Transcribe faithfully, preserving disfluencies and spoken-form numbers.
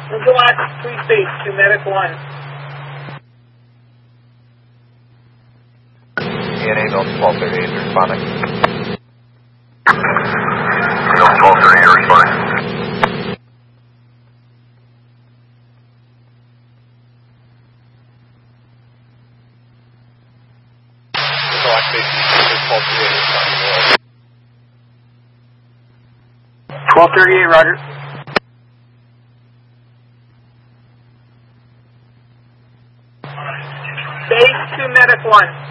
Ringelot, please base to Medic one. E N A Delta twelve thirty-eight responding. Delta twelve thirty-eight responding. twelve thirty-eight, roger. Base to Medic one.